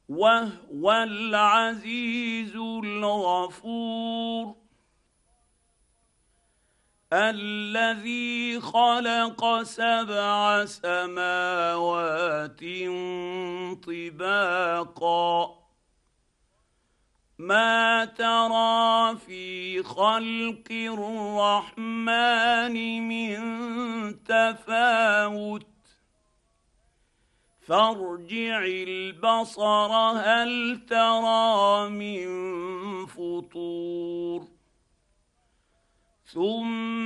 وهو العزيز الغفور الذي خلق 7 سماوات طباقا ما ترى في خلق الرحمن من تفاوت فارجع البصر هل ترى من فطور ثم